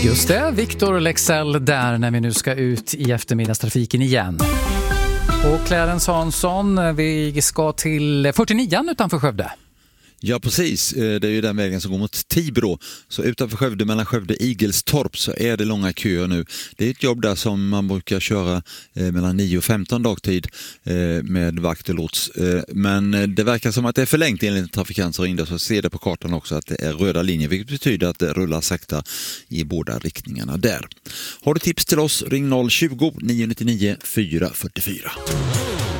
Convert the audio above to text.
Just det, Victor Lexell där när vi nu ska ut i eftermiddagstrafiken igen. Och Clarence Hansson, vi ska till 49an utanför Skövde. Ja, precis. Det är ju den vägen som går mot Tibro. Så utanför Skövde, mellan Skövde och Igelstorp, så är det långa köer nu. Det är ett jobb där som man brukar köra mellan 9 och 15 dagtid med vakt och lots. Men det verkar som att det är förlängt enligt trafikant som ringde, så ser det på kartan också att det är röda linjer, vilket betyder att det rullar sakta i båda riktningarna där. Har du tips till oss, ring 020 999 444.